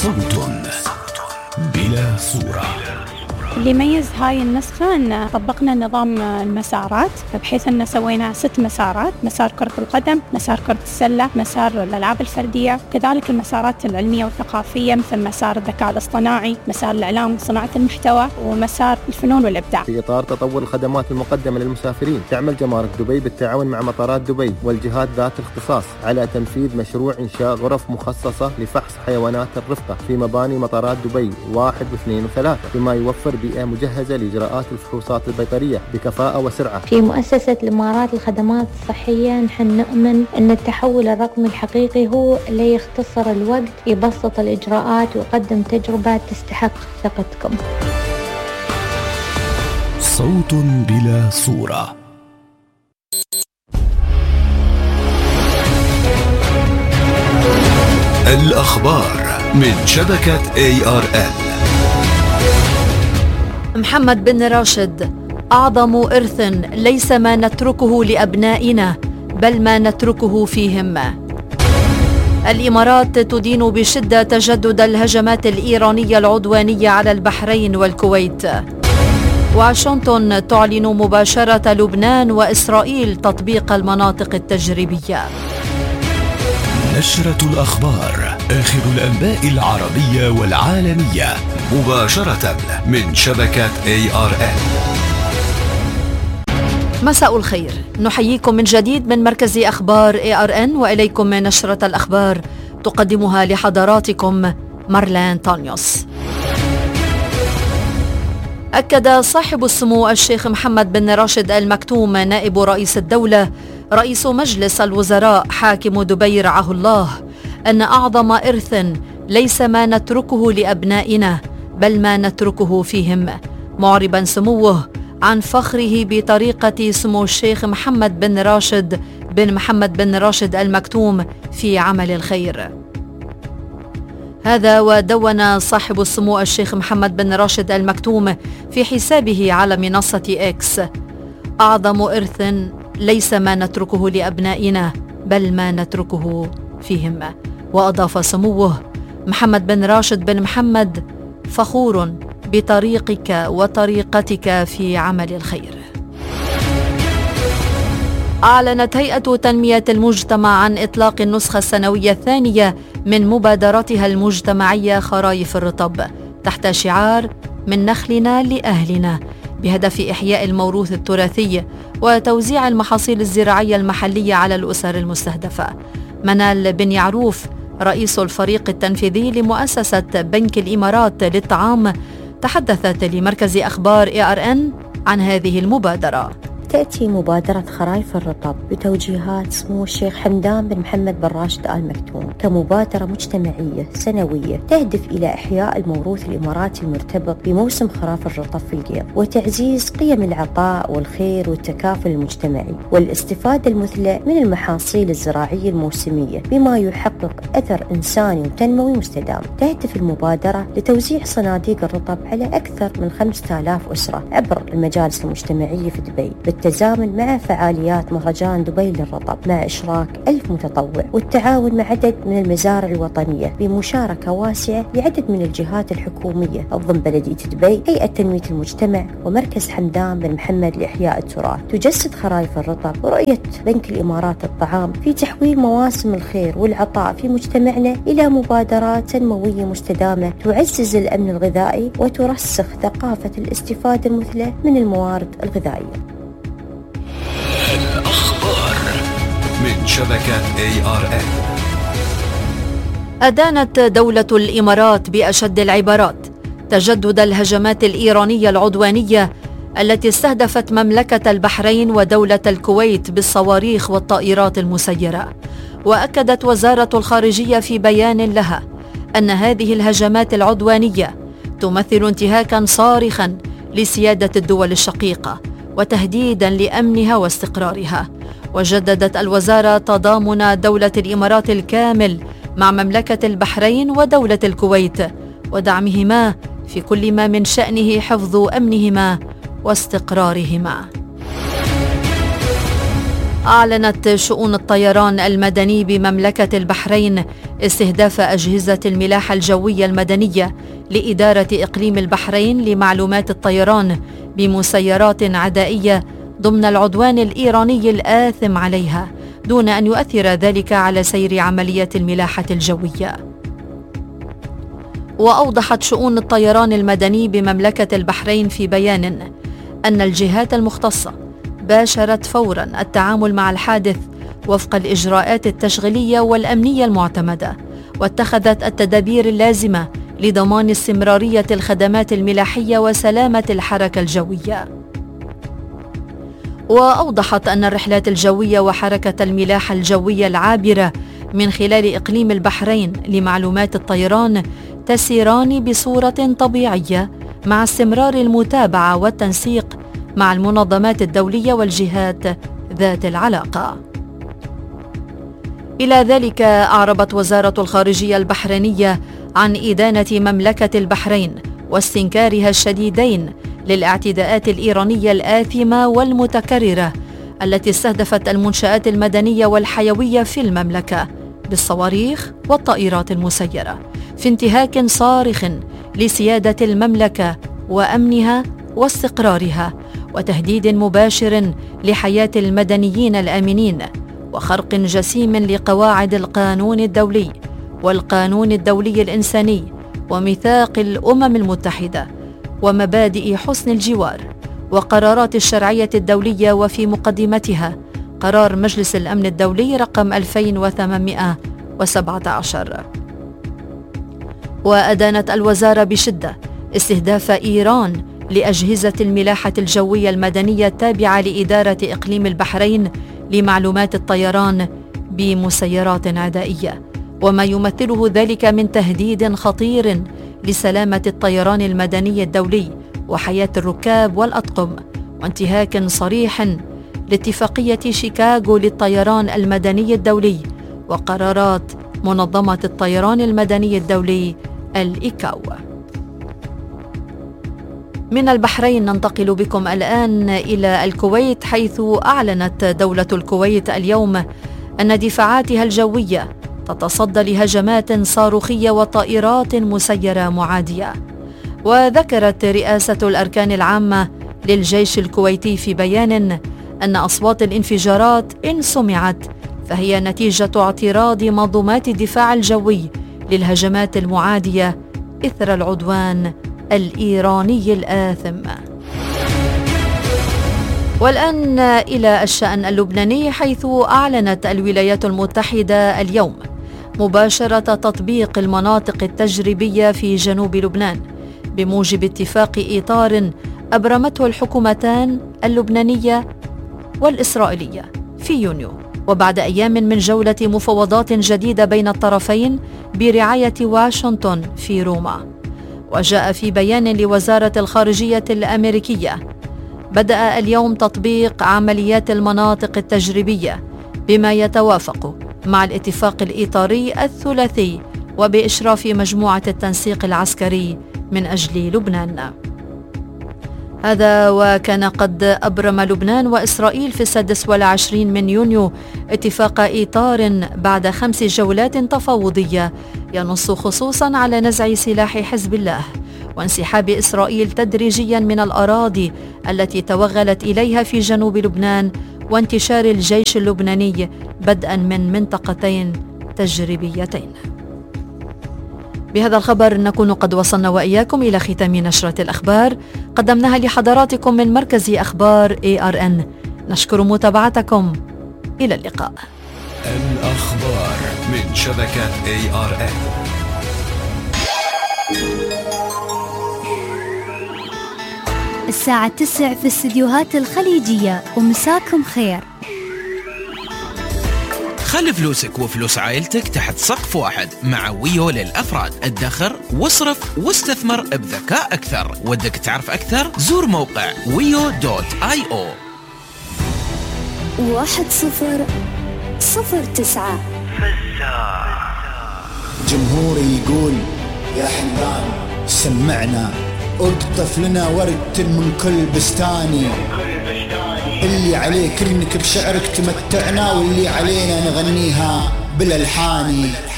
صوت بلا صورة. اللي يميز هاي النسخة أن طبقنا نظام المسارات، بحيث أن سوينا 6 مسارات: مسار كرة القدم، مسار كرة السلة، مسار الألعاب الفردية، كذلك المسارات العلمية والثقافية مثل مسار الذكاء الاصطناعي، مسار الإعلام وصناعة المحتوى، ومسار الفنون والإبداع. في إطار تطور الخدمات المقدمة للمسافرين، تعمل جمارك دبي بالتعاون مع مطارات دبي والجهات ذات الاختصاص على تنفيذ مشروع إنشاء غرف مخصصة لفحص حيوانات الرفقة في مباني مطارات دبي 1 و2 و3، بما يوفر بيئة مجهزة لإجراءات الفحوصات البيطرية بكفاءة وسرعة. في مؤسسة الإمارات للخدمات الصحية نحن نؤمن أن التحول الرقمي الحقيقي هو اللي يختصر الوقت، يبسط الإجراءات ويقدم تجربة تستحق ثقتكم. صوت بلا صورة. الأخبار من شبكة ARN. محمد بن راشد: أعظم إرث ليس ما نتركه لأبنائنا بل ما نتركه فيهم. الإمارات تدين بشدة تجدد الهجمات الإيرانية العدوانية على البحرين والكويت. واشنطن تعلن مباشرة لبنان وإسرائيل تطبيق المناطق التجريبية. نشرة الأخبار، آخر الأنباء العربية والعالمية مباشرة من شبكة ARN. مساء الخير، نحييكم من جديد من مركز أخبار ARN، وإليكم نشرة الأخبار تقدمها لحضراتكم مارلين تانيوس. أكد صاحب السمو الشيخ محمد بن راشد آل مكتوم نائب رئيس الدولة رئيس مجلس الوزراء حاكم دبي رعاه الله أن أعظم إرث ليس ما نتركه لأبنائنا بل ما نتركه فيهم، معربا سموه عن فخره بطريقة سمو الشيخ محمد بن راشد بن محمد بن راشد آل مكتوم في عمل الخير. هذا ودون صاحب السمو الشيخ محمد بن راشد آل مكتوم في حسابه على منصة إكس: أعظم إرث ليس ما نتركه لأبنائنا بل ما نتركه فيهم. وأضاف سموه: محمد بن راشد بن محمد فخور بطريقك وطريقتك في عمل الخير. أعلنت هيئة تنمية المجتمع عن إطلاق النسخة السنوية الثانية من مبادرتها المجتمعية خرايف الرطب تحت شعار من نخلنا لأهلنا، بهدف إحياء الموروث التراثي وتوزيع المحاصيل الزراعية المحلية على الأسر المستهدفة. منال بن يعروف رئيس الفريق التنفيذي لمؤسسة بنك الإمارات للطعام تحدثت لمركز أخبار ARN عن هذه المبادرة. تأتي مبادرة خرايف الرطب بتوجيهات سمو الشيخ حمدان بن محمد بن راشد آل مكتوم كمبادرة مجتمعية سنوية تهدف إلى إحياء الموروث الإماراتي المرتبط بموسم خراف الرطب في القيض، وتعزيز قيم العطاء والخير والتكافل المجتمعي والاستفادة المثلى من المحاصيل الزراعية الموسمية، بما يحقق أثر إنساني وتنموي مستدام. تهدف المبادرة لتوزيع صناديق الرطب على أكثر من 5000 أسرة عبر المجالس المجتمعية في دبي، بالتزامن مع فعاليات مهرجان دبي للرطب مع إشراك 1000 متطوع، والتعاون مع عدد من المزارع الوطنية بمشاركة واسعة لعدد من الجهات الحكومية ضمن بلدية دبي، هيئة تنمية المجتمع، ومركز حمدان بن محمد لإحياء التراث. تجسد خرايف الرطب ورؤية بنك الإمارات للطعام في تحويل مواسم الخير والعطاء في مجتمعنا إلى مبادرات تنموية مستدامة تعزز الأمن الغذائي وترسخ ثقافة الاستفادة المثلى من الموارد الغذائية. الأخبار من شبكة ARN. أدانت دولة الإمارات بأشد العبارات تجدد الهجمات الإيرانية العدوانية التي استهدفت مملكة البحرين ودولة الكويت بالصواريخ والطائرات المسيرة. وأكدت وزارة الخارجية في بيان لها أن هذه الهجمات العدوانية تمثل انتهاكا صارخا لسيادة الدول الشقيقة وتهديدا لأمنها واستقرارها. وجددت الوزارة تضامن دولة الإمارات الكامل مع مملكة البحرين ودولة الكويت ودعمهما في كل ما من شأنه حفظ أمنهما واستقرارهما. أعلنت شؤون الطيران المدني بمملكة البحرين استهداف أجهزة الملاحة الجوية المدنية لإدارة إقليم البحرين لمعلومات الطيران بمسيرات عدائية ضمن العدوان الإيراني الآثم عليها، دون أن يؤثر ذلك على سير عملية الملاحة الجوية. وأوضحت شؤون الطيران المدني بمملكة البحرين في بيان أن الجهات المختصة باشرت فوراً التعامل مع الحادث وفق الإجراءات التشغيلية والأمنية المعتمدة، واتخذت التدابير اللازمة لضمان استمرارية الخدمات الملاحية وسلامة الحركة الجوية. وأوضحت أن الرحلات الجوية وحركة الملاحة الجوية العابرة من خلال إقليم البحرين لمعلومات الطيران تسيران بصورة طبيعية مع استمرار المتابعة والتنسيق مع المنظمات الدولية والجهات ذات العلاقة. إلى ذلك أعربت وزارة الخارجية البحرينية عن إدانة مملكة البحرين واستنكارها الشديدين للاعتداءات الإيرانية الآثمة والمتكررة التي استهدفت المنشآت المدنية والحيوية في المملكة بالصواريخ والطائرات المسيرة، في انتهاك صارخ لسيادة المملكة وأمنها واستقرارها، وتهديد مباشر لحياة المدنيين الآمنين، وخرق جسيم لقواعد القانون الدولي والقانون الدولي الإنساني وميثاق الأمم المتحدة ومبادئ حسن الجوار وقرارات الشرعية الدولية، وفي مقدمتها قرار مجلس الأمن الدولي رقم 2817. وأدانت الوزارة بشدة استهداف إيران لأجهزة الملاحة الجوية المدنية التابعة لإدارة إقليم البحرين لمعلومات الطيران بمسيرات عدائية، وما يمثله ذلك من تهديد خطير لسلامة الطيران المدني الدولي وحياة الركاب والأطقم، وانتهاك صريح لاتفاقية شيكاغو للطيران المدني الدولي وقرارات منظمة الطيران المدني الدولي الإيكاو. من البحرين ننتقل بكم الآن إلى الكويت، حيث أعلنت دولة الكويت اليوم أن دفاعاتها الجوية تتصدى لهجمات صاروخية وطائرات مسيرة معادية. وذكرت رئاسة الأركان العامة للجيش الكويتي في بيان أن أصوات الانفجارات إن سمعت فهي نتيجة اعتراض منظومات الدفاع الجوي للهجمات المعادية إثر العدوان الإيراني الآثم. والآن إلى الشأن اللبناني، حيث أعلنت الولايات المتحدة اليوم مباشرة تطبيق المناطق التجريبية في جنوب لبنان بموجب اتفاق إطار أبرمته الحكومتان اللبنانية والإسرائيلية في يونيو، وبعد أيام من جولة مفاوضات جديدة بين الطرفين برعاية واشنطن في روما. وجاء في بيان لوزارة الخارجية الأمريكية: بدأ اليوم تطبيق عمليات المناطق التجريبية بما يتوافق مع الاتفاق الإطاري الثلاثي وبإشراف مجموعة التنسيق العسكري من أجل لبنان. هذا وكان قد أبرم لبنان وإسرائيل في 26 من يونيو اتفاق إطار بعد 5 جولات تفاوضية ينص خصوصا على نزع سلاح حزب الله وانسحاب إسرائيل تدريجيا من الأراضي التي توغلت إليها في جنوب لبنان، وانتشار الجيش اللبناني بدءا من منطقتين تجريبيتين. بهذا الخبر نكون قد وصلنا وإياكم إلى ختام نشرة الأخبار قدمناها لحضراتكم من مركز أخبار ARN. نشكر متابعتكم، إلى اللقاء. الأخبار من شبكة ARN. الساعة 9 في الاستديوهات الخليجية، ومساكم خير. خلي فلوسك وفلوس عائلتك تحت سقف واحد مع ويو للأفراد. ادخر واصرف واستثمر بذكاء أكثر. ودك تعرف أكثر؟ زور موقع wio.io. 1009 جمهوري يقول يا حمدان سمعنا، اقطف لنا ورد من كل بستاني. اللي عليك انك بشعرك تمتعنا، واللي علينا نغنيها بالالحان.